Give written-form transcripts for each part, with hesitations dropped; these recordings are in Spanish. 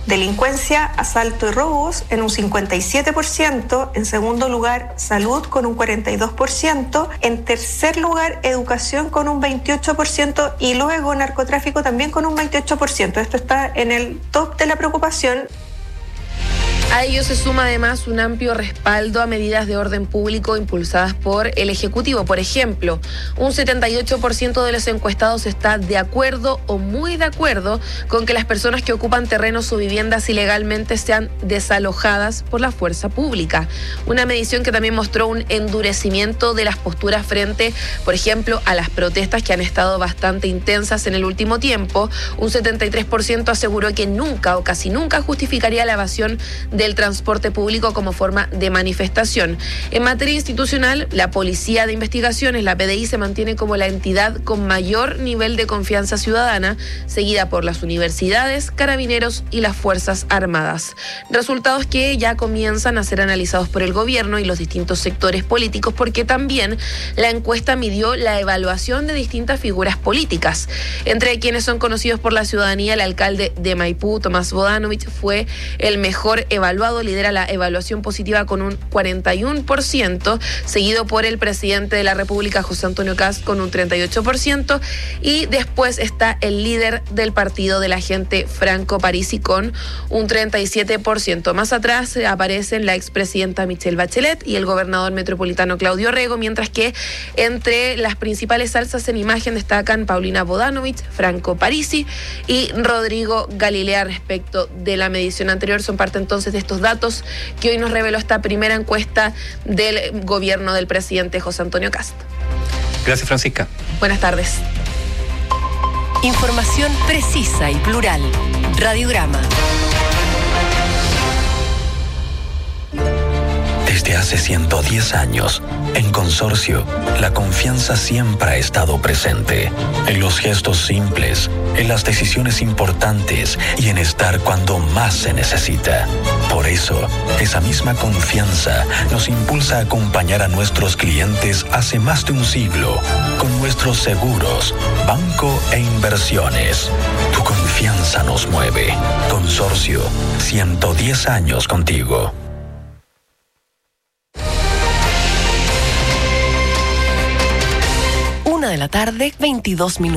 Delincuencia, asalto y robos en un 57%, en segundo lugar salud con un 42%, en tercer lugar educación con un 28% y luego narcotráfico también con un 28%. Esto está en el top de la preocupación. A ello se suma además un amplio respaldo a medidas de orden público impulsadas por el Ejecutivo. Por ejemplo, un 78% de los encuestados está de acuerdo o muy de acuerdo con que las personas que ocupan terrenos o viviendas ilegalmente sean desalojadas por la fuerza pública. Una medición que también mostró un endurecimiento de las posturas frente, por ejemplo, a las protestas que han estado bastante intensas en el último tiempo. Un 73% aseguró que nunca o casi nunca justificaría la evasión del transporte público como forma de manifestación. En materia institucional, la Policía de Investigaciones, la PDI, se mantiene como la entidad con mayor nivel de confianza ciudadana, seguida por las universidades, carabineros y las Fuerzas Armadas. Resultados que ya comienzan a ser analizados por el gobierno y los distintos sectores políticos, porque también la encuesta midió la evaluación de distintas figuras políticas. Entre quienes son conocidos por la ciudadanía, el alcalde de Maipú, Tomás Bodanovich, fue el mejor evaluado, lidera la evaluación positiva con un 41%, seguido por el presidente de la República, José Antonio Kast, con un 38%, y después está el líder del partido de la gente, Franco Parisi, con un 37%. Más atrás aparecen la expresidenta Michelle Bachelet y el gobernador metropolitano Claudio Rego, mientras que entre las principales alzas en imagen destacan Paulina Bodanovich, Franco Parisi y Rodrigo Galilea. Respecto de la medición anterior, son parte entonces de estos datos que hoy nos reveló esta primera encuesta del gobierno del presidente José Antonio Kast. Gracias, Francisca. Buenas tardes. Información precisa y plural. Radiograma. Desde hace 110 años, en Consorcio, la confianza siempre ha estado presente. En los gestos simples, en las decisiones importantes y en estar cuando más se necesita. Por eso, esa misma confianza nos impulsa a acompañar a nuestros clientes hace más de un siglo con nuestros seguros, banco e inversiones. Tu confianza nos mueve. Consorcio, 110 años contigo. 1:22 p.m.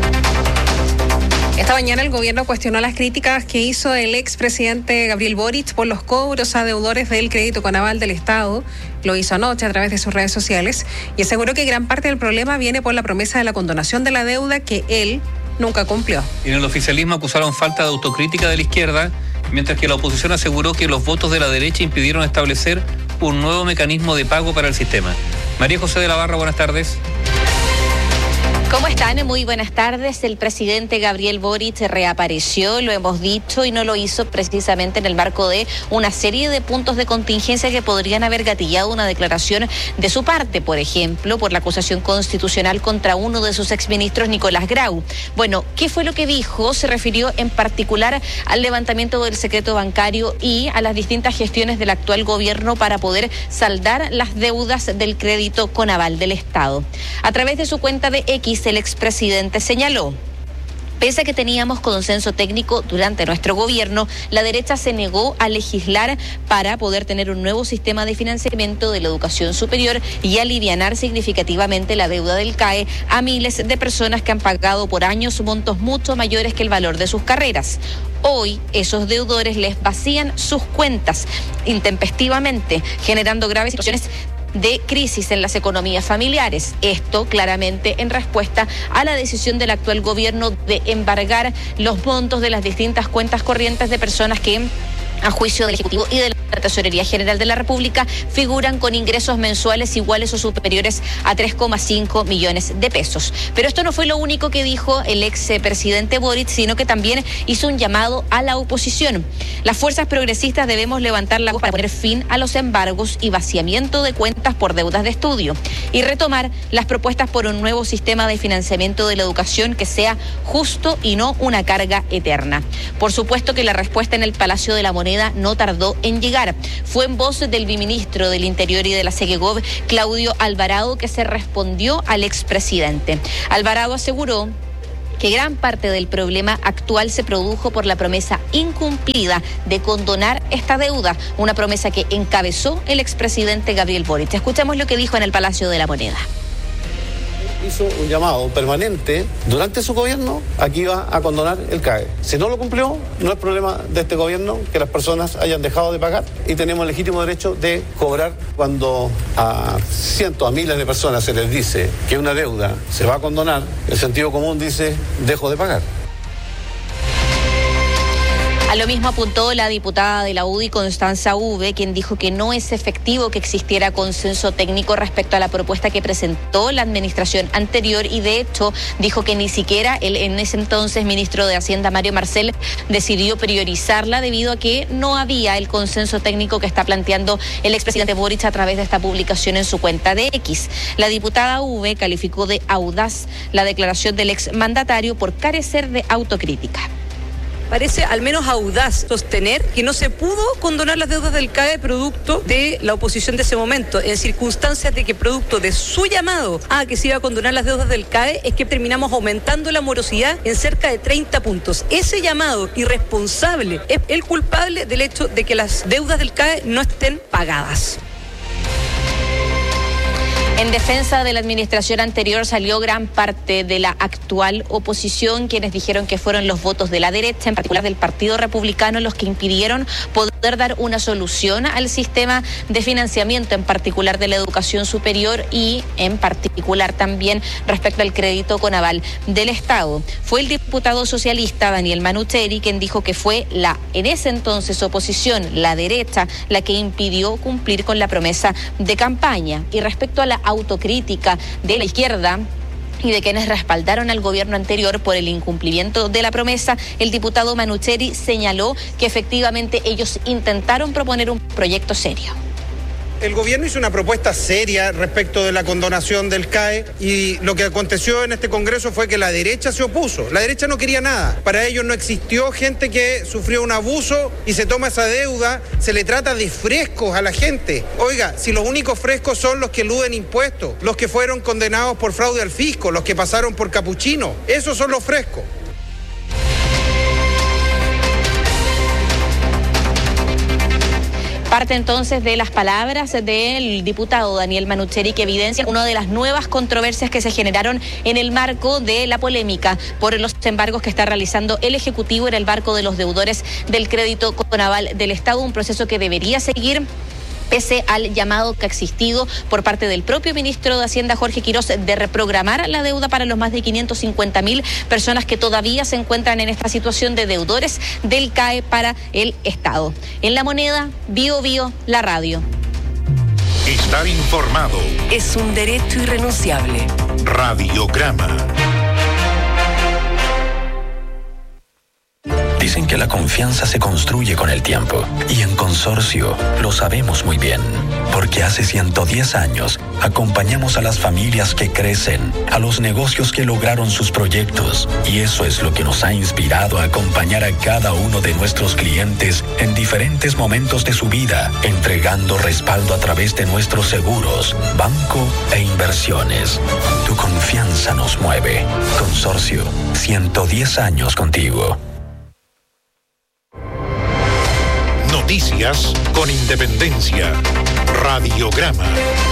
Esta mañana el gobierno cuestionó las críticas que hizo el expresidente Gabriel Boric por los cobros a deudores del crédito con aval del Estado. Lo hizo anoche a través de sus redes sociales y aseguró que gran parte del problema viene por la promesa de la condonación de la deuda que él nunca cumplió. Y en el oficialismo acusaron falta de autocrítica de la izquierda, mientras que la oposición aseguró que los votos de la derecha impidieron establecer un nuevo mecanismo de pago para el sistema. María José de la Barra, buenas tardes. ¿Cómo están? Muy buenas tardes. El presidente Gabriel Boric reapareció, lo hemos dicho, y no lo hizo precisamente en el marco de una serie de puntos de contingencia que podrían haber gatillado una declaración de su parte, por ejemplo, por la acusación constitucional contra uno de sus exministros, Nicolás Grau. Bueno, ¿qué fue lo que dijo? Se refirió en particular al levantamiento del secreto bancario y a las distintas gestiones del actual gobierno para poder saldar las deudas del crédito con aval del Estado. A través de su cuenta de X, el expresidente señaló: pese a que teníamos consenso técnico durante nuestro gobierno, la derecha se negó a legislar para poder tener un nuevo sistema de financiamiento de la educación superior y alivianar significativamente la deuda del CAE a miles de personas que han pagado por años montos mucho mayores que el valor de sus carreras. Hoy, esos deudores les vacían sus cuentas intempestivamente, generando graves situaciones de crisis en las economías familiares. Esto claramente en respuesta a la decisión del actual gobierno de embargar los montos de las distintas cuentas corrientes de personas que, a juicio del Ejecutivo y de la Tesorería General de la República, figuran con ingresos mensuales iguales o superiores a 3,5 millones de pesos. Pero esto no fue lo único que dijo el expresidente Boric, sino que también hizo un llamado a la oposición. Las fuerzas progresistas debemos levantar la voz para poner fin a los embargos y vaciamiento de cuentas por deudas de estudio y retomar las propuestas por un nuevo sistema de financiamiento de la educación que sea justo y no una carga eterna. Por supuesto que la respuesta en el Palacio de la Moneda no tardó en llegar. Fue en voz del viceministro del Interior y de la Segegov, Claudio Alvarado, que se respondió al expresidente. Alvarado aseguró que gran parte del problema actual se produjo por la promesa incumplida de condonar esta deuda, una promesa que encabezó el expresidente Gabriel Boric. Escuchemos lo que dijo en el Palacio de la Moneda. Hizo un llamado permanente durante su gobierno a que iba a condonar el CAE. Si no lo cumplió, no es problema de este gobierno que las personas hayan dejado de pagar y tenemos el legítimo derecho de cobrar. Cuando a cientos, a miles de personas se les dice que una deuda se va a condonar, el sentido común dice, dejo de pagar. A lo mismo apuntó la diputada de la UDI, Constanza Uve, quien dijo que no es efectivo que existiera consenso técnico respecto a la propuesta que presentó la administración anterior y de hecho dijo que ni siquiera el en ese entonces ministro de Hacienda, Mario Marcel, decidió priorizarla debido a que no había el consenso técnico que está planteando el expresidente Boric a través de esta publicación en su cuenta de X. La diputada Uve calificó de audaz la declaración del exmandatario por carecer de autocrítica. Parece al menos audaz sostener que no se pudo condonar las deudas del CAE producto de la oposición de ese momento, en circunstancias de que producto de su llamado a que se iba a condonar las deudas del CAE es que terminamos aumentando la morosidad en cerca de 30 puntos. Ese llamado irresponsable es el culpable del hecho de que las deudas del CAE no estén pagadas. En defensa de la administración anterior salió gran parte de la actual oposición, quienes dijeron que fueron los votos de la derecha, en particular del Partido Republicano, los que impidieron poder dar una solución al sistema de financiamiento, en particular de la educación superior y en particular también respecto al crédito con aval del Estado. Fue el diputado socialista Daniel Manucheri quien dijo que fue la, en ese entonces, oposición, la derecha, la que impidió cumplir con la promesa de campaña. Y respecto a la autocrítica de la izquierda y de quienes respaldaron al gobierno anterior por el incumplimiento de la promesa, el diputado Manucheri señaló que efectivamente ellos intentaron proponer un proyecto serio. El gobierno hizo una propuesta seria respecto de la condonación del CAE y lo que aconteció en este Congreso fue que la derecha se opuso. La derecha no quería nada. Para ellos no existió gente que sufrió un abuso y se toma esa deuda, se le trata de frescos a la gente. Oiga, si los únicos frescos son los que eluden impuestos, los que fueron condenados por fraude al fisco, los que pasaron por capuchino, esos son los frescos. Parte entonces de las palabras del diputado Daniel Manucheri que evidencia una de las nuevas controversias que se generaron en el marco de la polémica por los embargos que está realizando el Ejecutivo en el marco de los deudores del crédito con aval del Estado, un proceso que debería seguir pese al llamado que ha existido por parte del propio ministro de Hacienda, Jorge Quirós, de reprogramar la deuda para los más de 550.000 personas que todavía se encuentran en esta situación de deudores del CAE para el Estado. En La Moneda, Bio Bio, la radio. Estar informado es un derecho irrenunciable. Radiograma. Dicen que la confianza se construye con el tiempo y en Consorcio lo sabemos muy bien, porque hace 110 años acompañamos a las familias que crecen, a los negocios que lograron sus proyectos y eso es lo que nos ha inspirado a acompañar a cada uno de nuestros clientes en diferentes momentos de su vida, entregando respaldo a través de nuestros seguros, banco e inversiones. Tu confianza nos mueve. Consorcio, 110 años contigo. Noticias con independencia. Radiograma.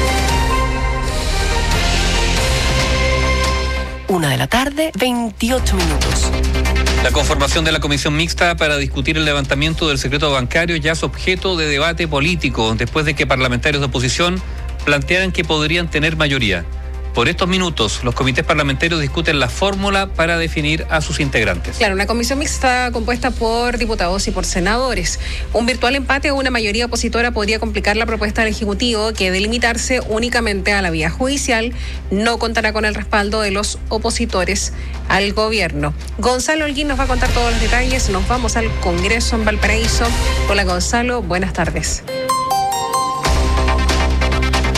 1:28 p.m. La conformación de la comisión mixta para discutir el levantamiento del secreto bancario ya es objeto de debate político después de que parlamentarios de oposición plantearan que podrían tener mayoría. Por estos minutos, los comités parlamentarios discuten la fórmula para definir a sus integrantes. Claro, una comisión mixta compuesta por diputados y por senadores. Un virtual empate o una mayoría opositora podría complicar la propuesta del Ejecutivo, que de limitarse únicamente a la vía judicial, no contará con el respaldo de los opositores al gobierno. Gonzalo Holguín nos va a contar todos los detalles. Nos vamos al Congreso en Valparaíso. Hola Gonzalo, buenas tardes.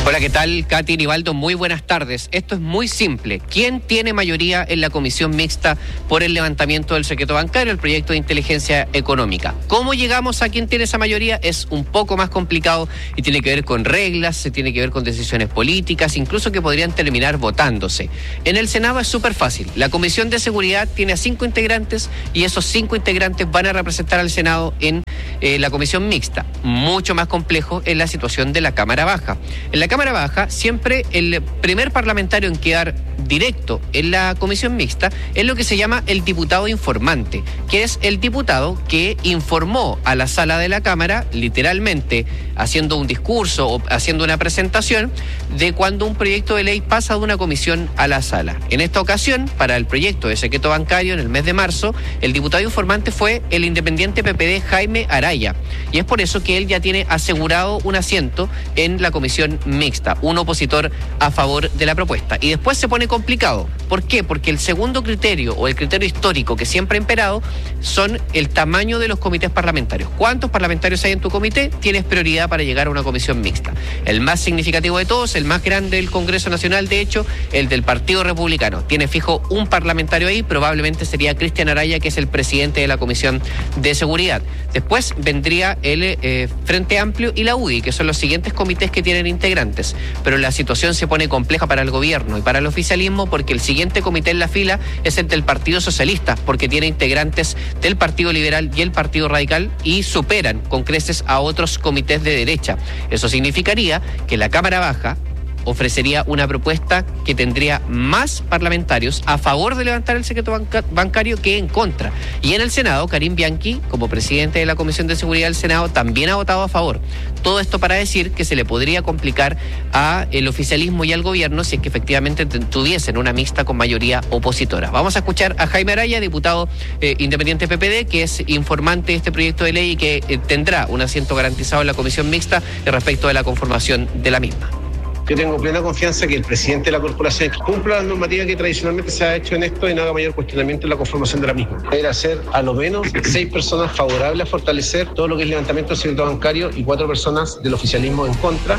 Hola, ¿qué tal? Katy, Nivaldo, muy buenas tardes. Esto es muy simple. ¿Quién tiene mayoría en la comisión mixta por el levantamiento del secreto bancario, el proyecto de inteligencia económica? ¿Cómo llegamos a quién tiene esa mayoría? Es un poco más complicado y tiene que ver con reglas, se tiene que ver con decisiones políticas, incluso que podrían terminar votándose. En el Senado es súper fácil. La Comisión de Seguridad tiene a 5 integrantes y esos 5 integrantes van a representar al Senado en la comisión mixta. Mucho más complejo en la situación de la Cámara Baja. En la Cámara Baja, siempre el primer parlamentario en quedar directo en la comisión mixta es lo que se llama el diputado informante, que es el diputado que informó a la sala de la Cámara, literalmente haciendo un discurso o haciendo una presentación de cuando un proyecto de ley pasa de una comisión a la sala. En esta ocasión, para el proyecto de secreto bancario en el mes de marzo, el diputado informante fue el independiente PPD Jaime Araya, y es por eso que él ya tiene asegurado un asiento en la comisión mixta, un opositor a favor de la propuesta. Y después se pone complicado. ¿Por qué? Porque el segundo criterio o el criterio histórico que siempre ha imperado son el tamaño de los comités parlamentarios. ¿Cuántos parlamentarios hay en tu comité? Tienes prioridad para llegar a una comisión mixta. El más significativo de todos, el más grande del Congreso Nacional, de hecho, el del Partido Republicano. Tiene fijo un parlamentario ahí, probablemente sería Cristian Araya, que es el presidente de la Comisión de Seguridad. Después vendría el Frente Amplio y la UDI, que son los siguientes comités que tienen integrantes. Pero la situación se pone compleja para el gobierno y para el oficialismo, porque el siguiente comité en la fila es el del Partido Socialista, porque tiene integrantes del Partido Liberal y el Partido Radical y superan con creces a otros comités de derecha. Eso significaría que la Cámara Baja ofrecería una propuesta que tendría más parlamentarios a favor de levantar el secreto bancario que en contra. Y en el Senado, Karim Bianchi, como presidente de la Comisión de Seguridad del Senado, también ha votado a favor. Todo esto para decir que se le podría complicar a el oficialismo y al gobierno si es que efectivamente tuviesen una mixta con mayoría opositora. Vamos a escuchar a Jaime Araya, diputado independiente PPD, que es informante de este proyecto de ley y que tendrá un asiento garantizado en la comisión mixta respecto de la conformación de la misma. Yo tengo plena confianza que el presidente de la corporación cumpla la normativa que tradicionalmente se ha hecho en esto y no haga mayor cuestionamiento en la conformación de la misma. Debe ser a lo menos 6 personas favorables a fortalecer todo lo que es levantamiento del secreto bancario y 4 personas del oficialismo en contra.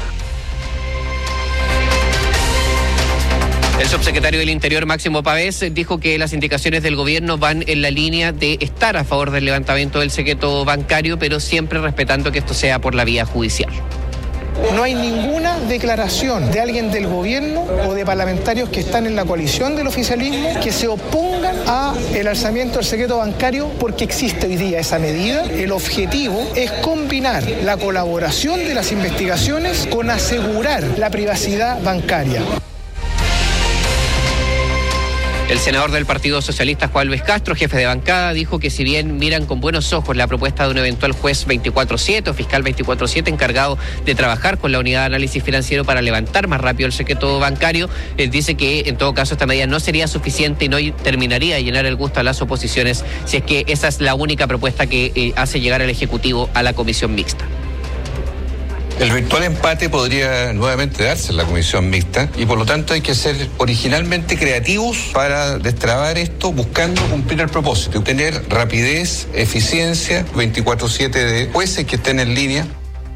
El subsecretario del Interior, Máximo Pavés, dijo que las indicaciones del gobierno van en la línea de estar a favor del levantamiento del secreto bancario, pero siempre respetando que esto sea por la vía judicial. No hay ninguna declaración de alguien del gobierno o de parlamentarios que están en la coalición del oficialismo que se opongan a el alzamiento del secreto bancario porque existe hoy día esa medida. El objetivo es combinar la colaboración de las investigaciones con asegurar la privacidad bancaria. El senador del Partido Socialista, Juan Luis Castro, jefe de bancada, dijo que si bien miran con buenos ojos la propuesta de un eventual juez 24/7 o fiscal 24/7 encargado de trabajar con la unidad de análisis financiero para levantar más rápido el secreto bancario, dice que en todo caso esta medida no sería suficiente y no terminaría de llenar el gusto a las oposiciones si es que esa es la única propuesta que hace llegar el Ejecutivo a la comisión mixta. El virtual empate podría nuevamente darse en la comisión mixta y por lo tanto hay que ser originalmente creativos para destrabar esto buscando cumplir el propósito, tener rapidez, eficiencia, 24/7 de jueces que estén en línea.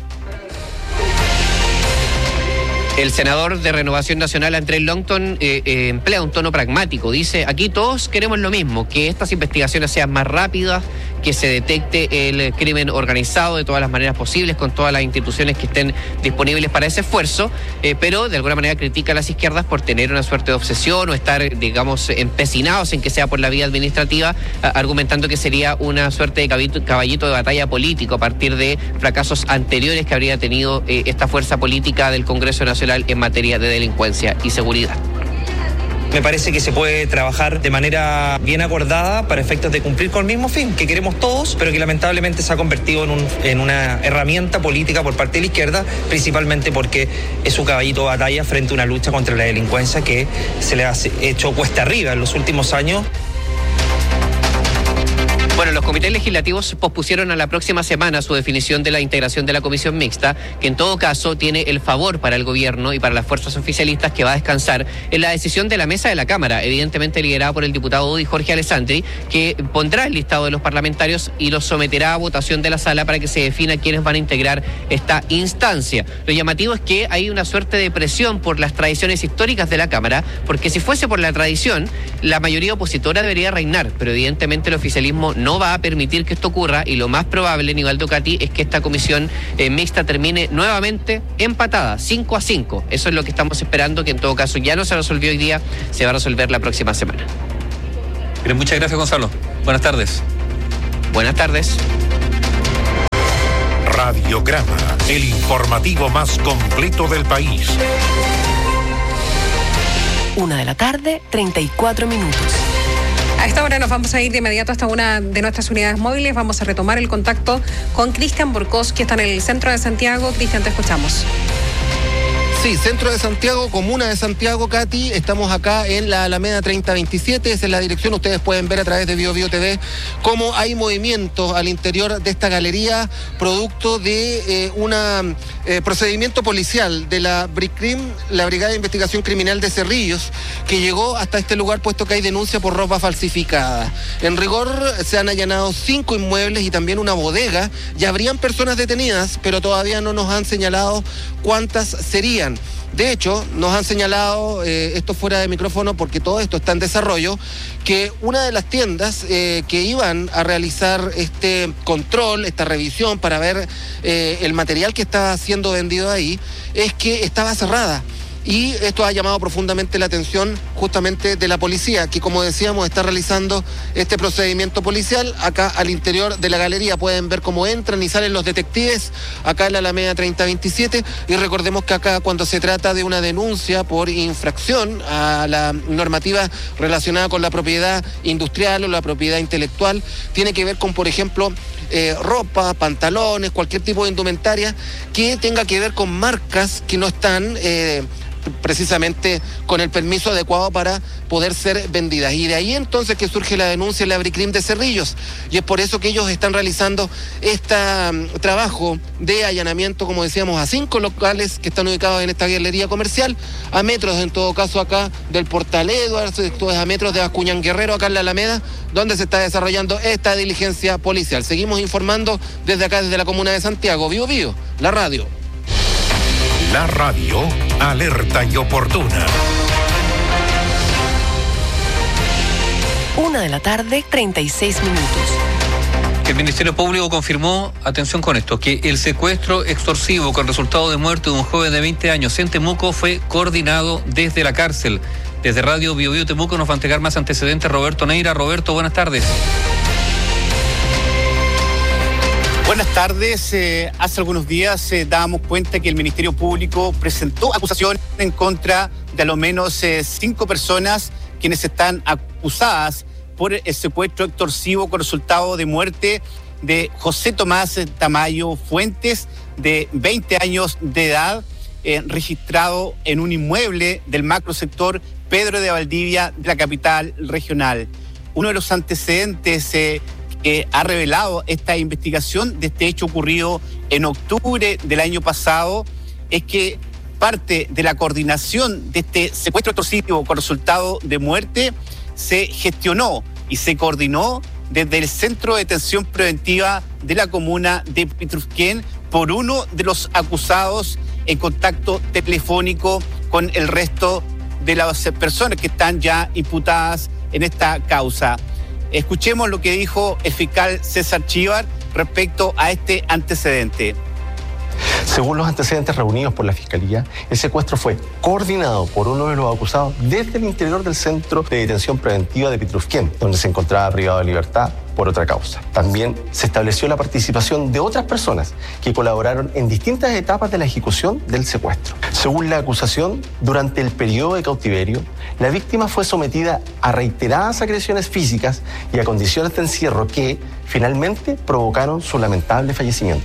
El senador de Renovación Nacional, Andrés Longton, emplea un tono pragmático. Dice, aquí todos queremos lo mismo, que estas investigaciones sean más rápidas, que se detecte el crimen organizado de todas las maneras posibles, con todas las instituciones que estén disponibles para ese esfuerzo, pero de alguna manera critica a las izquierdas por tener una suerte de obsesión o estar, digamos, empecinados en que sea por la vía administrativa, argumentando que sería una suerte de caballito de batalla político a partir de fracasos anteriores que habría tenido esta fuerza política del Congreso Nacional en materia de delincuencia y seguridad. Me parece que se puede trabajar de manera bien acordada para efectos de cumplir con el mismo fin que queremos todos, pero que lamentablemente se ha convertido en una herramienta política por parte de la izquierda, principalmente porque es su caballito de batalla frente a una lucha contra la delincuencia que se le ha hecho cuesta arriba en los últimos años. Bueno, los comités legislativos pospusieron a la próxima semana su definición de la integración de la comisión mixta, que en todo caso tiene el favor para el gobierno y para las fuerzas oficialistas, que va a descansar en la decisión de la mesa de la Cámara, evidentemente liderada por el diputado UDI Jorge Alessandri, que pondrá el listado de los parlamentarios y los someterá a votación de la sala para que se defina quiénes van a integrar esta instancia. Lo llamativo es que hay una suerte de presión por las tradiciones históricas de la Cámara, porque si fuese por la tradición, la mayoría opositora debería reinar, pero evidentemente el oficialismo no va a permitir que esto ocurra, y lo más probable, Nivaldo Cati, es que esta comisión mixta termine nuevamente empatada, 5-5. Eso es lo que estamos esperando, que en todo caso ya no se resolvió hoy día, se va a resolver la próxima semana. Bien, muchas gracias, Gonzalo. Buenas tardes. Buenas tardes. Radiograma, el informativo más completo del país. 1:34 PM. A esta hora nos vamos a ir de inmediato hasta una de nuestras unidades móviles. Vamos a retomar el contacto con Cristian Borcós, que está en el centro de Santiago. Cristian, te escuchamos. Sí, centro de Santiago, comuna de Santiago, Katy. Estamos acá en la Alameda 3027, esa es la dirección. Ustedes pueden ver a través de BioBio TV cómo hay movimientos al interior de esta galería, producto de un procedimiento policial de la BRICRIM, la Brigada de Investigación Criminal de Cerrillos, que llegó hasta este lugar puesto que hay denuncia por ropa falsificada. En rigor se han allanado 5 inmuebles y también una bodega. Ya habrían personas detenidas, pero todavía no nos han señalado cuántas serían. De hecho, nos han señalado, esto fuera de micrófono porque todo esto está en desarrollo, que una de las tiendas que iban a realizar este control, esta revisión para ver el material que estaba siendo vendido ahí, es que estaba cerrada. Y esto ha llamado profundamente la atención justamente de la policía, que, como decíamos, está realizando este procedimiento policial. Acá al interior de la galería pueden ver cómo entran y salen los detectives acá en la Alameda 3027. Y recordemos que acá, cuando se trata de una denuncia por infracción a la normativa relacionada con la propiedad industrial o la propiedad intelectual, tiene que ver con, por ejemplo, ropa, pantalones, cualquier tipo de indumentaria que tenga que ver con marcas que no están precisamente con el permiso adecuado para poder ser vendidas. Y de ahí entonces que surge la denuncia de la BRICRIM de Cerrillos. Y es por eso que ellos están realizando este trabajo de allanamiento, como decíamos, a 5 locales que están ubicados en esta galería comercial, a metros, en todo caso, acá del Portal Edwards, esto es a metros de Bascuñán Guerrero, acá en la Alameda, donde se está desarrollando esta diligencia policial. Seguimos informando desde acá, desde la comuna de Santiago. BioBio, la radio. La radio, alerta y oportuna. 1:36 PM. El Ministerio Público confirmó, atención con esto, que el secuestro extorsivo con resultado de muerte de un joven de 20 años en Temuco fue coordinado desde la cárcel. Desde Radio BioBio Temuco nos va a entregar más antecedentes Roberto Neira. Roberto, buenas tardes. Buenas tardes. Hace algunos días dábamos cuenta que el Ministerio Público presentó acusaciones en contra de a lo menos 5 personas quienes están acusadas por el secuestro extorsivo con resultado de muerte de José Tomás Tamayo Fuentes, de 20 años de edad, registrado en un inmueble del macrosector Pedro de Valdivia de la capital regional. Uno de los antecedentes que ha revelado esta investigación de este hecho ocurrido en octubre del año pasado es que parte de la coordinación de este secuestro extorsivo con resultado de muerte se gestionó y se coordinó desde el Centro de Detención Preventiva de la comuna de Pitrufquén por uno de los acusados en contacto telefónico con el resto de las personas que están ya imputadas en esta causa. Escuchemos lo que dijo el fiscal César Chívar respecto a este antecedente. Según los antecedentes reunidos por la Fiscalía, el secuestro fue coordinado por uno de los acusados desde el interior del Centro de Detención Preventiva de Pitrufquén, donde se encontraba privado de libertad por otra causa. También se estableció la participación de otras personas que colaboraron en distintas etapas de la ejecución del secuestro. Según la acusación, durante el periodo de cautiverio, la víctima fue sometida a reiteradas agresiones físicas y a condiciones de encierro que, finalmente, provocaron su lamentable fallecimiento.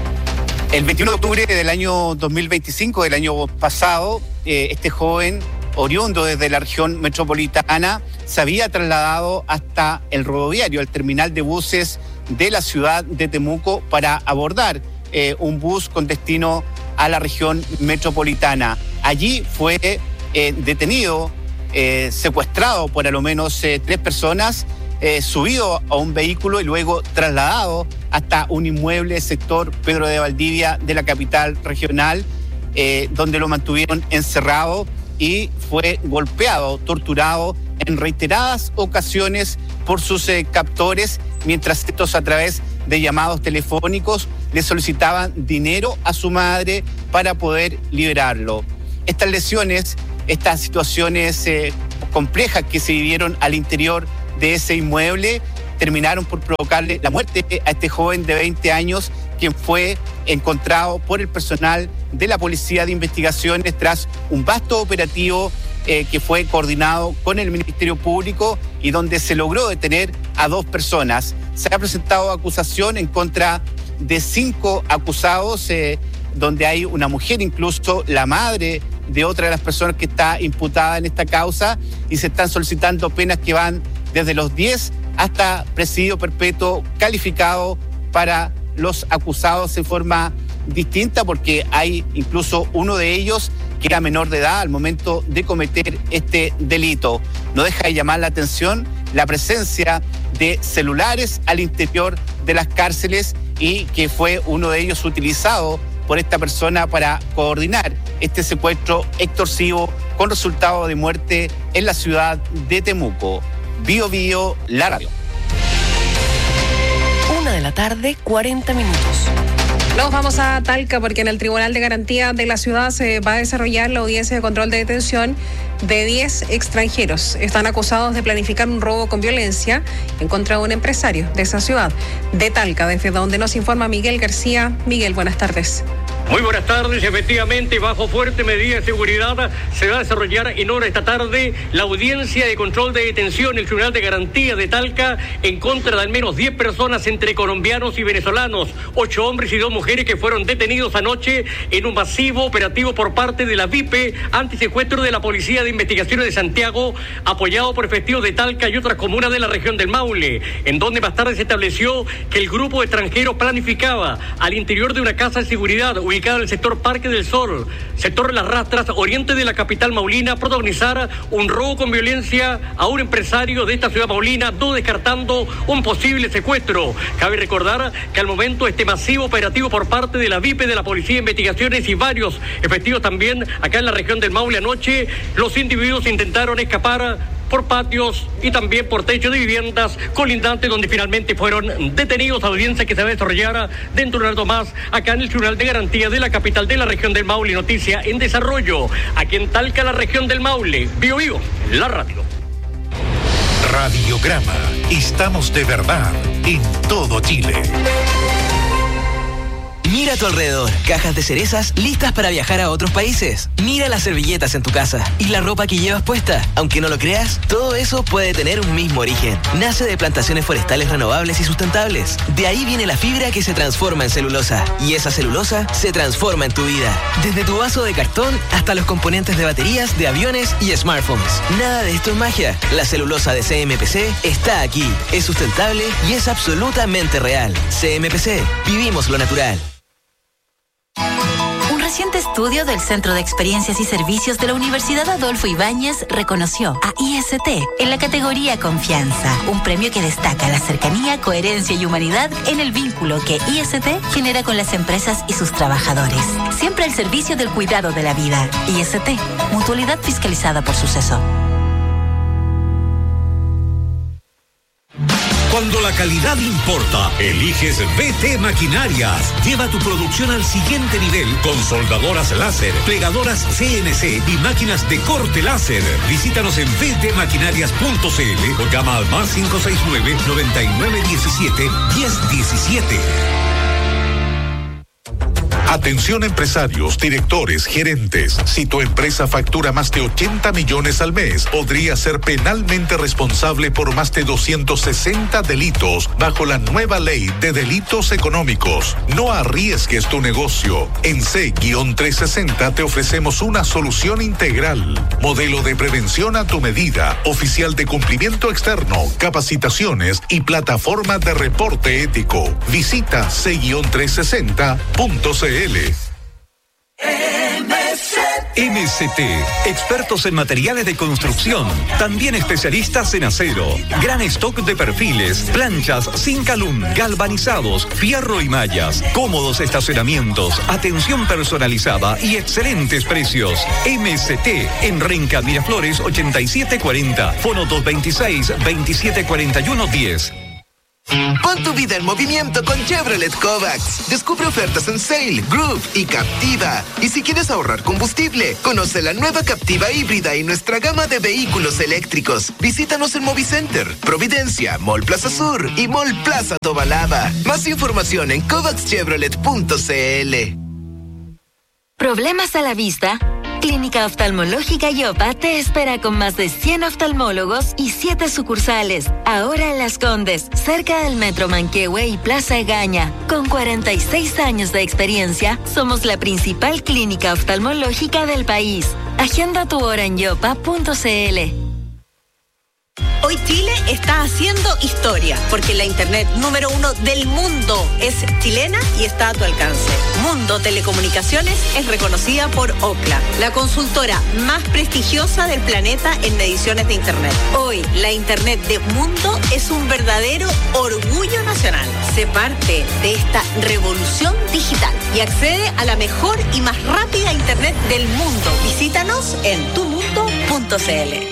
El 21 de octubre del año 2025, del año pasado, este joven oriundo desde la región metropolitana, se había trasladado hasta el rodoviario, el terminal de buses de la ciudad de Temuco, para abordar un bus con destino a la región metropolitana. Allí fue detenido, secuestrado por a lo menos 3 personas, subido a un vehículo y luego trasladado hasta un inmueble sector Pedro de Valdivia de la capital regional, donde lo mantuvieron encerrado y fue golpeado, torturado en reiteradas ocasiones por sus captores, mientras estos, a través de llamados telefónicos, le solicitaban dinero a su madre para poder liberarlo. Estas lesiones, estas situaciones complejas que se vivieron al interior de ese inmueble, terminaron por provocarle la muerte a este joven de 20 años, quien fue encontrado por el personal de la Policía de Investigaciones tras un vasto operativo que fue coordinado con el Ministerio Público y donde se logró detener a 2 personas. Se ha presentado acusación en contra de 5 acusados, donde hay una mujer, incluso la madre de otra de las personas que está imputada en esta causa, y se están solicitando penas que van desde los 10 hasta presidio perpetuo calificado para los acusados en forma distinta, porque hay incluso uno de ellos que era menor de edad al momento de cometer este delito. No deja de llamar la atención la presencia de celulares al interior de las cárceles, y que fue uno de ellos utilizado por esta persona para coordinar este secuestro extorsivo con resultado de muerte en la ciudad de Temuco. Bio Bio, la radio. 1:40 p.m. Nos vamos a Talca porque en el Tribunal de Garantía de la ciudad se va a desarrollar la audiencia de control de detención de 10 extranjeros. Están acusados de planificar un robo con violencia en contra de un empresario de esa ciudad, de Talca, desde donde nos informa Miguel García. Miguel, buenas tardes. Muy buenas tardes. Efectivamente, bajo fuerte medida de seguridad, se va a desarrollar en hora esta tarde la audiencia de control de detención en el Tribunal de Garantía de Talca en contra de al menos 10 personas entre colombianos y venezolanos, 8 hombres y 2 mujeres que fueron detenidos anoche en un masivo operativo por parte de la VIP antisecuestro de la Policía de Investigaciones de Santiago, apoyado por efectivos de Talca y otras comunas de la región del Maule, en donde más tarde se estableció que el grupo de extranjeros planificaba al interior de una casa de seguridad ubicada en el sector Parque del Sol, sector Las Rastras, oriente de la capital maulina, protagonizar un robo con violencia a un empresario de esta ciudad maulina, no descartando un posible secuestro. Cabe recordar que al momento este masivo operativo por parte de la VIP, de la Policía de Investigaciones y varios efectivos también acá en la región del Maule anoche, los individuos intentaron escapar por patios y también por techos de viviendas colindantes, donde finalmente fueron detenidos. Audiencia que se va a desarrollar dentro de un rato más acá en el Tribunal de Garantía de la capital de la región del Maule. Noticia en desarrollo aquí en Talca, la región del Maule. Bio Bio, la radio. Radiograma. Estamos de verdad en todo Chile. Mira a tu alrededor, cajas de cerezas listas para viajar a otros países. Mira las servilletas en tu casa y la ropa que llevas puesta. Aunque no lo creas, todo eso puede tener un mismo origen. Nace de plantaciones forestales renovables y sustentables. De ahí viene la fibra que se transforma en celulosa. Y esa celulosa se transforma en tu vida. Desde tu vaso de cartón hasta los componentes de baterías, de aviones y smartphones. Nada de esto es magia. La celulosa de CMPC está aquí. Es sustentable y es absolutamente real. CMPC, vivimos lo natural. Un reciente estudio del Centro de Experiencias y Servicios de la Universidad Adolfo Ibáñez reconoció a IST en la categoría Confianza, un premio que destaca la cercanía, coherencia y humanidad en el vínculo que IST genera con las empresas y sus trabajadores. Siempre al servicio del cuidado de la vida. IST, mutualidad fiscalizada por Suceso. Cuando la calidad importa, eliges BT Maquinarias. Lleva tu producción al siguiente nivel con soldadoras láser, plegadoras CNC y máquinas de corte láser. Visítanos en btmaquinarias.cl o llama al más 569-9917-1017. Atención empresarios, directores, gerentes. Si tu empresa factura más de 80 millones al mes, podría ser penalmente responsable por más de 260 delitos bajo la nueva ley de delitos económicos. No arriesgues tu negocio. En C-360 te ofrecemos una solución integral. Modelo de prevención a tu medida, oficial de cumplimiento externo, capacitaciones y plataforma de reporte ético. Visita C-360.cl. MST, expertos en materiales de construcción, también especialistas en acero, gran stock de perfiles, planchas, zinc alum, galvanizados, fierro y mallas, cómodos estacionamientos, atención personalizada y excelentes precios. MST en Renca Miraflores 8740, fono 226-2741-10. Pon tu vida en movimiento con Chevrolet Kovacs. Descubre ofertas en Sail, Groove y Captiva. Y si quieres ahorrar combustible, conoce la nueva Captiva híbrida y nuestra gama de vehículos eléctricos. Visítanos en Movicenter, Providencia, Mall Plaza Sur y Mall Plaza Tobalaba. Más información en kovacschevrolet.cl. ¿Problemas a la vista? Clínica Oftalmológica Yopa te espera con más de 100 oftalmólogos y 7 sucursales. Ahora en Las Condes, cerca del Metro Manquehue y Plaza Egaña. Con 46 años de experiencia, somos la principal clínica oftalmológica del país. Agenda tu hora en yopa.cl. Hoy Chile está haciendo historia, porque la internet número 1 del mundo es chilena y está a tu alcance. Mundo Telecomunicaciones es reconocida por Ookla, la consultora más prestigiosa del planeta en mediciones de internet. Hoy, la internet de Mundo es un verdadero orgullo nacional. Sé parte de esta revolución digital y accede a la mejor y más rápida internet del mundo. Visítanos en tumundo.cl.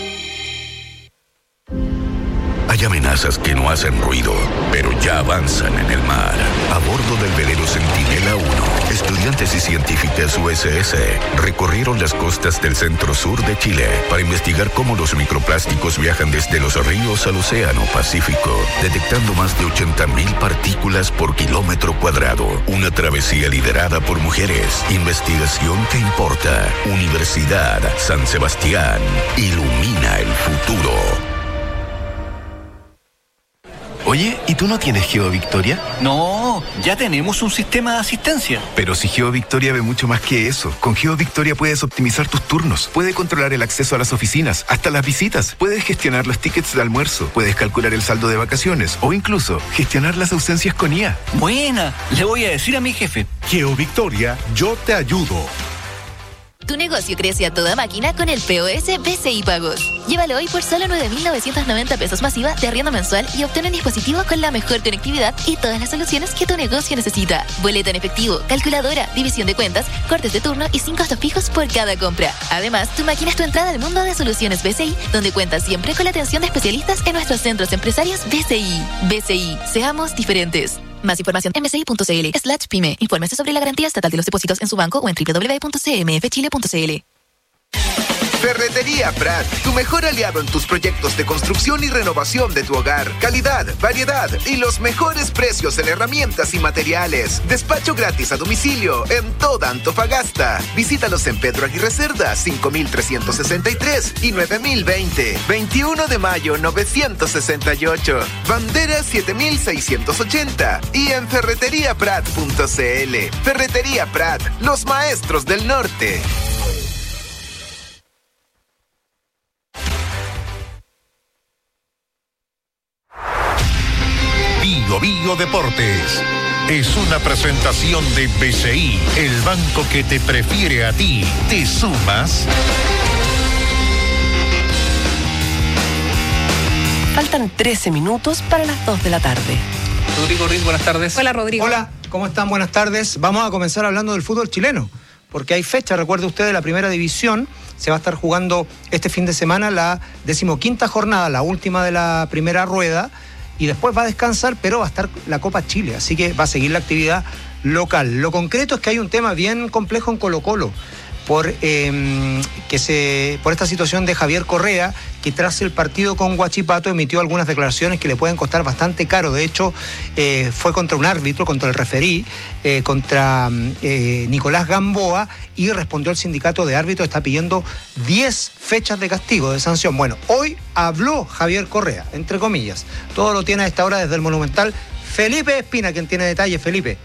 Hay amenazas que no hacen ruido, pero ya avanzan en el mar. A bordo del velero Centinela 1, estudiantes y científicas USS recorrieron las costas del centro-sur de Chile para investigar cómo los microplásticos viajan desde los ríos al océano Pacífico, detectando más de 80,000 partículas por kilómetro cuadrado. Una travesía liderada por mujeres. Investigación que importa. Universidad San Sebastián. Ilumina el futuro. Oye, ¿y tú no tienes GeoVictoria? No, ya tenemos un sistema de asistencia. Pero si GeoVictoria ve mucho más que eso. Con GeoVictoria puedes optimizar tus turnos, puedes controlar el acceso a las oficinas, hasta las visitas, puedes gestionar los tickets de almuerzo, puedes calcular el saldo de vacaciones o incluso gestionar las ausencias con IA. Buena, le voy a decir a mi jefe. GeoVictoria, yo te ayudo. Tu negocio crece a toda máquina con el POS BCI Pagos. Llévalo hoy por solo 9.990 pesos masiva de arriendo mensual y obtén un dispositivo con la mejor conectividad y todas las soluciones que tu negocio necesita. Boleta en efectivo, calculadora, división de cuentas, cortes de turno y 5 costos fijos por cada compra. Además, tu máquina es tu entrada al mundo de soluciones BCI, donde cuentas siempre con la atención de especialistas en nuestros centros empresarios BCI. BCI, seamos diferentes. Más información en bci.cl/pyme. Infórmese sobre la garantía estatal de los depósitos en su banco o en www.cmfchile.cl. Ferretería Prat, tu mejor aliado en tus proyectos de construcción y renovación de tu hogar. Calidad, variedad y los mejores precios en herramientas y materiales. Despacho gratis a domicilio en toda Antofagasta. Visítalos en Pedro Aguirre Cerda, 5363 y 9020. 21 de mayo, 968. Bandera 7680 y en ferreteriaprat.cl. Ferretería Prat, los maestros del norte. Bio Deportes es una presentación de BCI, el banco que te prefiere a ti. ¿Te sumas? Faltan 13 minutos para las 2 de la tarde. Rodrigo Riz, buenas tardes. Hola, Rodrigo. Hola, ¿cómo están? Buenas tardes. Vamos a comenzar hablando del fútbol chileno, porque hay fecha, recuerde usted, de la primera división. Se va a estar jugando este fin de semana la 15ª jornada, la última de la primera rueda, y después va a descansar, pero va a estar la Copa Chile, así que va a seguir la actividad local. Lo concreto es que hay un tema bien complejo en Colo-Colo. por esta situación de Javier Correa, que tras el partido con Huachipato emitió algunas declaraciones que le pueden costar bastante caro. De hecho, fue contra un árbitro, contra el referí, contra Nicolás Gamboa, y respondió el sindicato de árbitros, está pidiendo 10 fechas de castigo, de sanción. Bueno, hoy habló Javier Correa, entre comillas. Todo lo tiene a esta hora desde el Monumental Felipe Espina, quien tiene detalles. Felipe.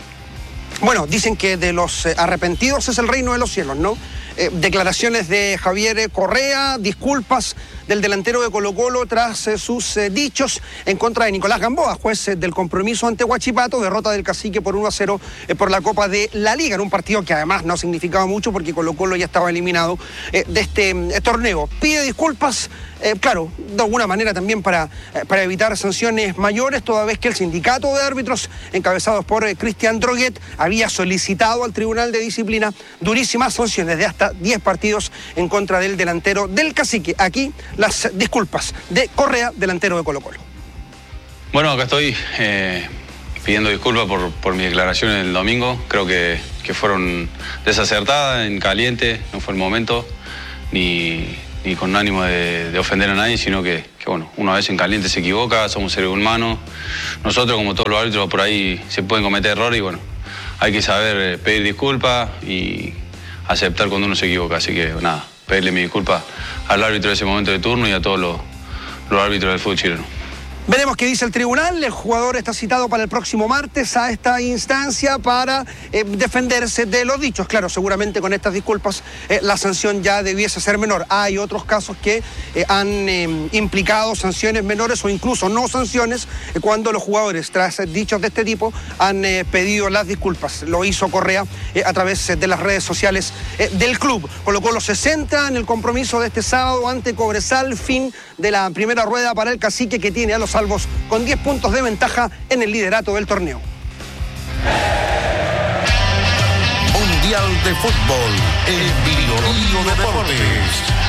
Bueno, dicen que de los arrepentidos es el reino de los cielos, ¿no? Declaraciones de Javier Correa, disculpas del delantero de Colo-Colo tras sus dichos en contra de Nicolás Gamboa, juez del compromiso ante Huachipato, derrota del Cacique por 1-0 por la Copa de la Liga, en un partido que además no significaba mucho porque Colo-Colo ya estaba eliminado de este torneo. Pide disculpas, claro, de alguna manera también para evitar sanciones mayores, toda vez que el sindicato de árbitros, encabezados por Cristian Droguet, había solicitado al Tribunal de Disciplina durísimas sanciones de hasta 10 partidos en contra del delantero del Cacique. Aquí las disculpas de Correa, delantero de Colo-Colo. Bueno, acá estoy pidiendo disculpas por mis declaraciones del domingo. Creo que fueron desacertadas, en caliente, no fue el momento, ni con ánimo de ofender a nadie, sino que bueno, uno a veces en caliente se equivoca, somos seres humanos. Nosotros, como todos los árbitros, por ahí se pueden cometer errores y bueno, hay que saber pedir disculpas y aceptar cuando uno se equivoca. Así que nada, pedirle mi disculpa al árbitro de ese momento de turno y a todos los árbitros del fútbol chileno. Veremos qué dice el tribunal. El jugador está citado para el próximo martes a esta instancia para defenderse de los dichos. Claro, seguramente con estas disculpas la sanción ya debiese ser menor. Hay otros casos que han implicado sanciones menores o incluso no sanciones cuando los jugadores, tras dichos de este tipo, han pedido las disculpas. Lo hizo Correa a través de las redes sociales del club. Colo-Colo se centra en el compromiso de este sábado ante Cobresal, fin de la primera rueda para el Cacique, que tiene a los salvos con 10 puntos de ventaja en el liderato del torneo. Mundial de Fútbol, el Biológico Deportes.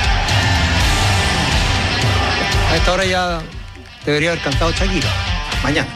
A esta hora ya debería haber cantado Shakira. Mañana.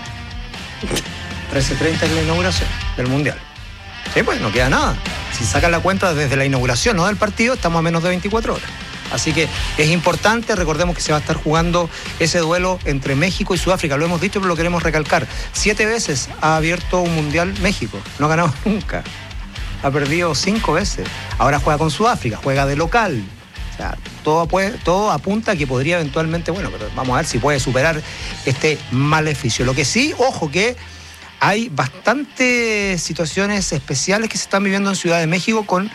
13:30 es la inauguración del Mundial. Sí, pues no queda nada. Si sacan la cuenta desde la inauguración, no del partido, estamos a menos de 24 horas. Así que es importante, recordemos que se va a estar jugando ese duelo entre México y Sudáfrica. Lo hemos dicho, pero lo queremos recalcar. 7 veces ha abierto un Mundial México. No ha ganado nunca. Ha perdido 5 veces. Ahora juega con Sudáfrica, juega de local. O sea, todo apunta a que podría eventualmente, bueno, pero vamos a ver si puede superar este maleficio. Lo que sí, ojo que hay bastantes situaciones especiales que se están viviendo en Ciudad de México con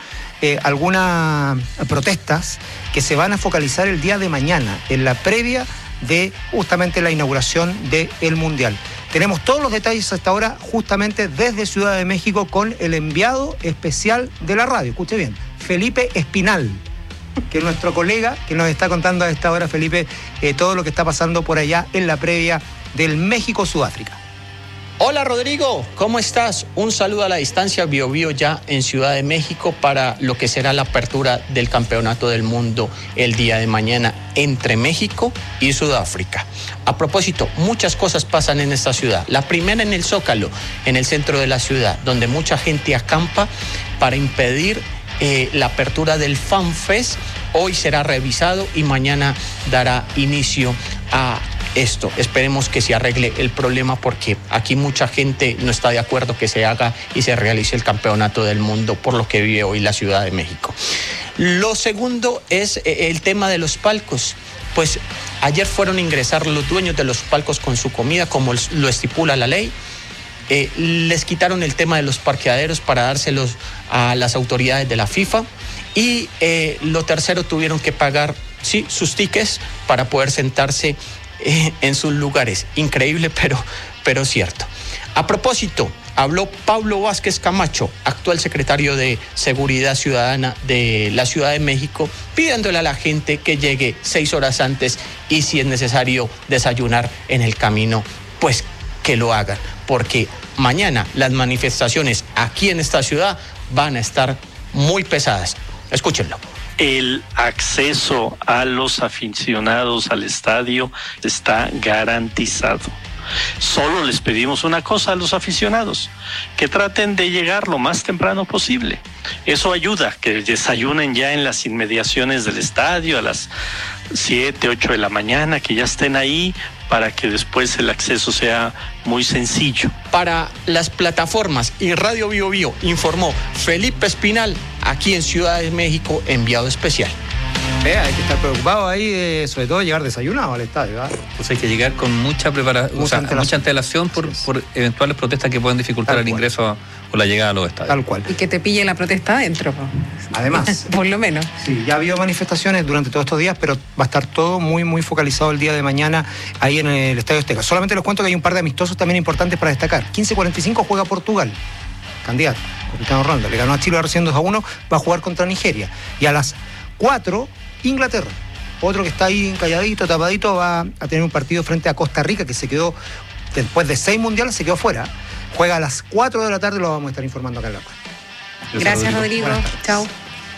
algunas protestas que se van a focalizar el día de mañana, en la previa de justamente la inauguración del Mundial. Tenemos todos los detalles hasta ahora justamente desde Ciudad de México con el enviado especial de la radio. Escuche bien, Felipe Espinal, que es nuestro colega que nos está contando a esta hora, Felipe, todo lo que está pasando por allá en la previa del México-Sudáfrica. Hola Rodrigo, ¿cómo estás? Un saludo a la distancia, Biobío ya en Ciudad de México para lo que será la apertura del Campeonato del Mundo el día de mañana entre México y Sudáfrica. A propósito, muchas cosas pasan en esta ciudad. La primera en el Zócalo, en el centro de la ciudad, donde mucha gente acampa para impedir la apertura del FanFest. Hoy será revisado y mañana dará inicio a esto. Esperemos que se arregle el problema porque aquí mucha gente no está de acuerdo que se haga y se realice el Campeonato del Mundo por lo que vive hoy la Ciudad de México. Lo segundo es el tema de los palcos. Pues ayer fueron a ingresar los dueños de los palcos con su comida, como lo estipula la ley. Les quitaron el tema de los parqueaderos para dárselos a las autoridades de la FIFA. Y lo tercero, tuvieron que pagar, sí, sus tickets para poder sentarse en sus lugares. Increíble, pero cierto. A propósito, habló Pablo Vázquez Camacho, actual secretario de Seguridad Ciudadana de la Ciudad de México, pidiéndole a la gente que llegue 6 horas antes y si es necesario desayunar en el camino, pues que lo hagan, porque mañana las manifestaciones aquí en esta ciudad van a estar muy pesadas. Escúchenlo. El acceso a los aficionados al estadio está garantizado. Solo les pedimos una cosa a los aficionados, que traten de llegar lo más temprano posible. Eso ayuda, que desayunen ya en las inmediaciones del estadio a las 7, 8 de la mañana, que ya estén ahí para que después el acceso sea muy sencillo. Para las plataformas y Radio Bio Bio, informó Felipe Espinal, aquí en Ciudad de México, enviado especial. Hay que estar preocupado ahí, sobre todo llegar desayunado al estadio. Pues hay que llegar con mucha preparación, mucha antelación por eventuales protestas que puedan dificultar el ingreso o la llegada a los estadios. Tal cual. Y que te pille la protesta adentro. Además. Por lo menos. Sí, ya ha habido manifestaciones durante todos estos días, pero va a estar todo muy, muy focalizado el día de mañana ahí en el Estadio Azteca. Solamente les cuento que hay un par de amistosos también importantes para destacar. 15:45 juega Portugal. Candidato, Cristiano Ronaldo. Le ganó a Chile recién 2-1, va a jugar contra Nigeria. Y a las 4, Inglaterra. Otro que está ahí calladito, tapadito, va a tener un partido frente a Costa Rica, que se quedó, después de 6 mundiales, se quedó fuera. Juega a las 4 de la tarde, lo vamos a estar informando acá en la radio. Gracias, Rodrigo. Chao.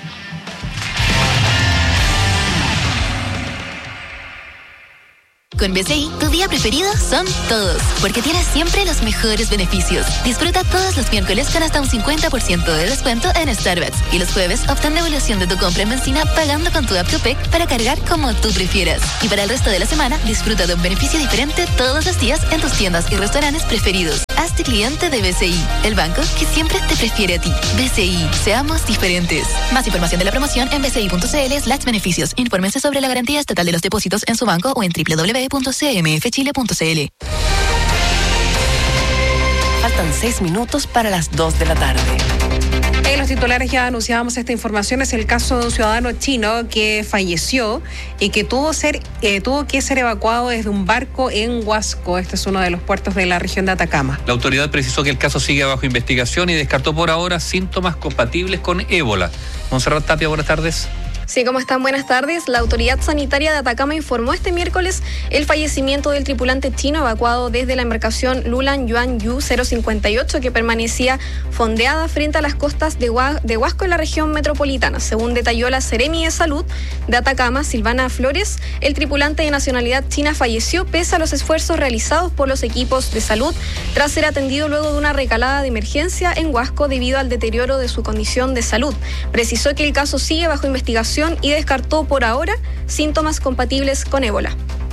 Con BCI, tu día preferido son todos, porque tienes siempre los mejores beneficios. Disfruta todos los miércoles con hasta un 50% de descuento en Starbucks. Y los jueves, obtén devolución de tu compra en benzina pagando con tu app Copec para cargar como tú prefieras. Y para el resto de la semana, disfruta de un beneficio diferente todos los días en tus tiendas y restaurantes preferidos. Hazte cliente de BCI, el banco que siempre te prefiere a ti. BCI, seamos diferentes. Más información de la promoción en bci.cl/beneficios. Infórmense sobre la garantía estatal de los depósitos en su banco o en www.cmfchile.cl. Faltan 6 minutos para las 2 de la tarde. En los titulares ya anunciábamos esta información. Es el caso de un ciudadano chino que falleció y que tuvo que ser evacuado desde un barco en Huasco. Este es uno de los puertos de la región de Atacama. La autoridad precisó que el caso sigue bajo investigación y descartó por ahora síntomas compatibles con ébola. Monserrat Tapia, buenas tardes. Sí, ¿cómo están? Buenas tardes. La autoridad sanitaria de Atacama informó este miércoles el fallecimiento del tripulante chino evacuado desde la embarcación Lulan Yuan Yu 058 que permanecía fondeada frente a las costas de Huasco en la región metropolitana. Según detalló la Seremi de Salud de Atacama, Silvana Flores, el tripulante de nacionalidad china falleció pese a los esfuerzos realizados por los equipos de salud tras ser atendido luego de una recalada de emergencia en Huasco debido al deterioro de su condición de salud. Precisó que el caso sigue bajo investigación y descartó por ahora síntomas compatibles con ébola.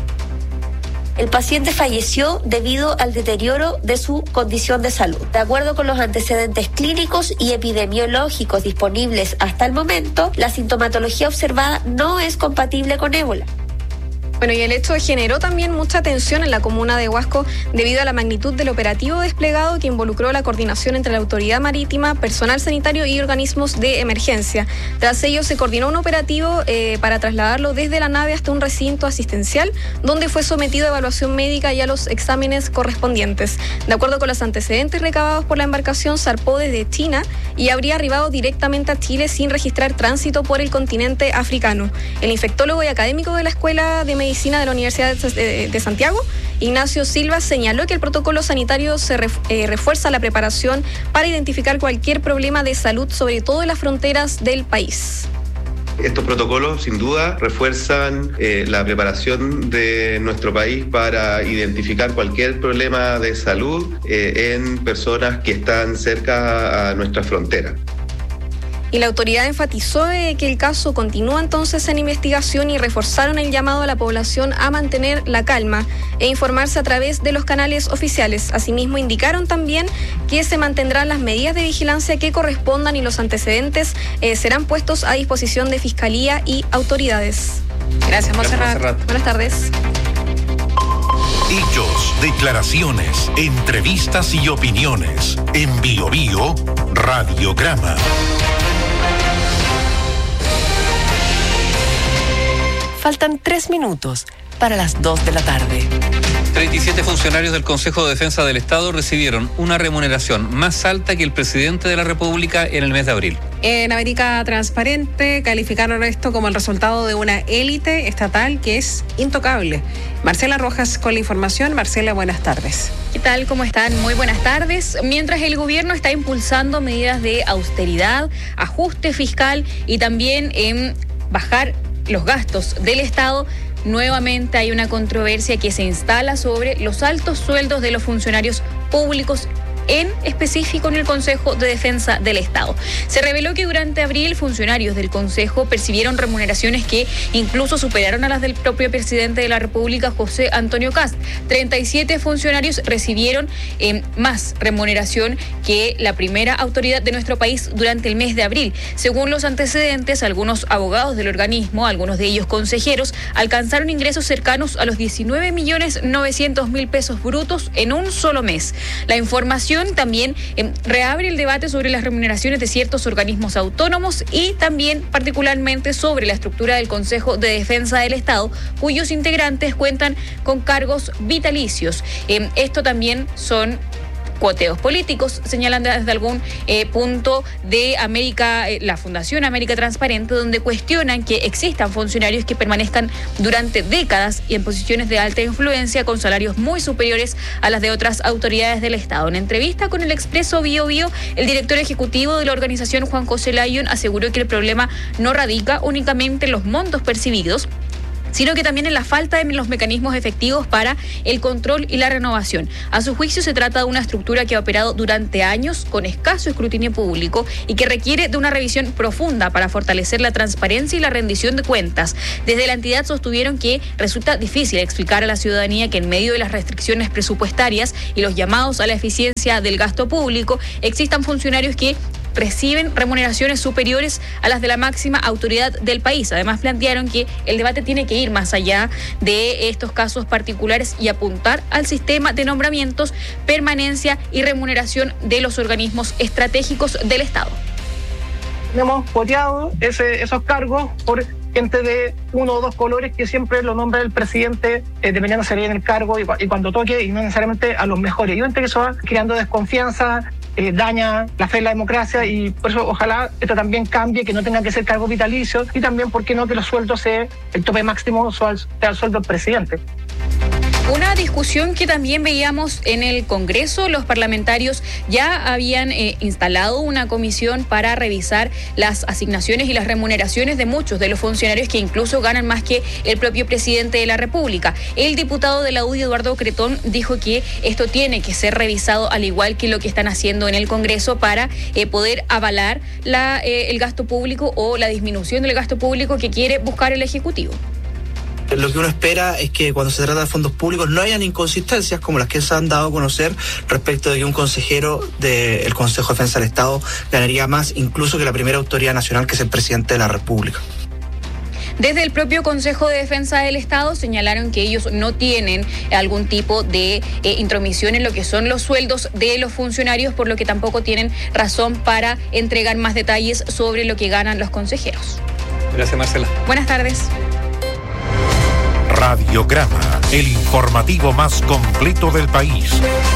El paciente falleció debido al deterioro de su condición de salud. De acuerdo con los antecedentes clínicos y epidemiológicos disponibles hasta el momento, la sintomatología observada no es compatible con ébola. Bueno, y el hecho generó también mucha tensión en la comuna de Huasco debido a la magnitud del operativo desplegado que involucró la coordinación entre la autoridad marítima, personal sanitario y organismos de emergencia. Tras ello se coordinó un operativo para trasladarlo desde la nave hasta un recinto asistencial donde fue sometido a evaluación médica y a los exámenes correspondientes. De acuerdo con los antecedentes recabados por la embarcación, zarpó desde China y habría arribado directamente a Chile sin registrar tránsito por el continente africano. El infectólogo y académico de la Escuela de Medicina de la Universidad de Santiago, Ignacio Silva, señaló que el protocolo sanitario se refuerza la preparación para identificar cualquier problema de salud, sobre todo en las fronteras del país. Estos protocolos, sin duda, refuerzan la preparación de nuestro país para identificar cualquier problema de salud en personas que están cerca a nuestra frontera. Y la autoridad enfatizó que el caso continúa entonces en investigación y reforzaron el llamado a la población a mantener la calma e informarse a través de los canales oficiales. Asimismo, indicaron también que se mantendrán las medidas de vigilancia que correspondan y los antecedentes serán puestos a disposición de Fiscalía y autoridades. Gracias, Monserrat. Buenas tardes. Hechos, declaraciones, entrevistas y opiniones. En Bio Bio, Radiograma. Faltan 3 minutos para las 2 de la tarde. 37 funcionarios del Consejo de Defensa del Estado recibieron una remuneración más alta que el presidente de la República en el mes de abril. En América Transparente calificaron esto como el resultado de una élite estatal que es intocable. Marcela Rojas con la información. Marcela, buenas tardes. ¿Qué tal? ¿Cómo están? Muy buenas tardes. Mientras el gobierno está impulsando medidas de austeridad, ajuste fiscal y también en bajar los gastos del Estado, nuevamente hay una controversia que se instala sobre los altos sueldos de los funcionarios públicos, en específico en el Consejo de Defensa del Estado. Se reveló que durante abril funcionarios del Consejo percibieron remuneraciones que incluso superaron a las del propio presidente de la República, José Antonio Kast. 37 funcionarios recibieron más remuneración que la primera autoridad de nuestro país durante el mes de abril. Según los antecedentes, algunos abogados del organismo, algunos de ellos consejeros, alcanzaron ingresos cercanos a los 19.900.000 pesos brutos en un solo mes. La información también reabre el debate sobre las remuneraciones de ciertos organismos autónomos y también particularmente sobre la estructura del Consejo de Defensa del Estado, cuyos integrantes cuentan con cargos vitalicios. Esto también son cuoteos políticos, señalan desde algún punto de América, la Fundación América Transparente, donde cuestionan que existan funcionarios que permanezcan durante décadas y en posiciones de alta influencia con salarios muy superiores a las de otras autoridades del Estado. En entrevista con el Expreso Bio Bio, el director ejecutivo de la organización, Juan José Lyon, aseguró que el problema no radica únicamente en los montos percibidos, sino que también en la falta de los mecanismos efectivos para el control y la renovación. A su juicio, se trata de una estructura que ha operado durante años con escaso escrutinio público y que requiere de una revisión profunda para fortalecer la transparencia y la rendición de cuentas. Desde la entidad sostuvieron que resulta difícil explicar a la ciudadanía que en medio de las restricciones presupuestarias y los llamados a la eficiencia del gasto público, existan funcionarios que reciben remuneraciones superiores a las de la máxima autoridad del país. Además, plantearon que el debate tiene que ir más allá de estos casos particulares y apuntar al sistema de nombramientos, permanencia y remuneración de los organismos estratégicos del Estado. Hemos cuoteado esos cargos por gente de uno o dos colores que siempre lo nombra el presidente, dependiendo sería en el cargo y cuando toque, y no necesariamente a los mejores. Yo entiendo que eso va creando desconfianza, daña la fe en la democracia, y por eso ojalá esto también cambie, que no tenga que ser cargos vitalicios, y también, ¿por qué no?, que los sueldos sea el tope máximo sea el sueldo del presidente. Una discusión que también veíamos en el Congreso. Los parlamentarios ya habían instalado una comisión para revisar las asignaciones y las remuneraciones de muchos de los funcionarios que incluso ganan más que el propio presidente de la República. El diputado de la UDI, Eduardo Cretón, dijo que esto tiene que ser revisado, al igual que lo que están haciendo en el Congreso, para poder avalar el gasto público o la disminución del gasto público que quiere buscar el Ejecutivo. Lo que uno espera es que cuando se trata de fondos públicos no hayan inconsistencias como las que se han dado a conocer respecto de que un consejero del Consejo de Defensa del Estado ganaría más incluso que la primera autoridad nacional, que es el presidente de la República. Desde el propio Consejo de Defensa del Estado señalaron que ellos no tienen algún tipo de intromisión en lo que son los sueldos de los funcionarios, por lo que tampoco tienen razón para entregar más detalles sobre lo que ganan los consejeros. Gracias, Marcela. Buenas tardes. Radiograma, el informativo más completo del país.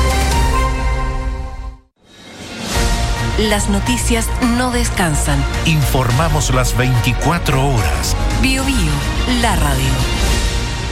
Las noticias no descansan. Informamos las 24 horas. Bio Bio, la radio.